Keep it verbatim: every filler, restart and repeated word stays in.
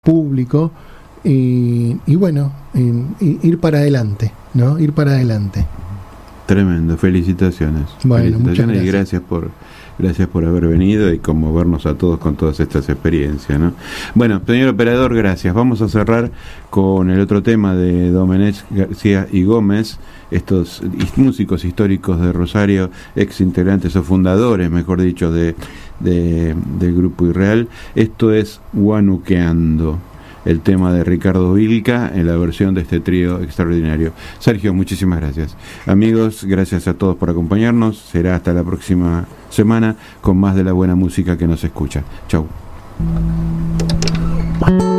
público y, y bueno, y, ir para adelante, ¿no? Ir para adelante. Tremendo, felicitaciones. Bueno, felicitaciones muchas gracias. Y gracias por gracias por haber venido y conmovernos a todos con todas estas experiencias, ¿no? Bueno, señor operador, gracias. Vamos a cerrar con el otro tema de Domenech García y Gómez, estos músicos históricos de Rosario, ex integrantes o fundadores, mejor dicho, de, de del grupo Irreal. Esto es Guanuqueando, el tema de Ricardo Vilca en la versión de este trío extraordinario. Sergio, muchísimas gracias. Amigos, gracias a todos por acompañarnos. Será hasta la próxima semana con más de la buena música que nos escucha. Chau.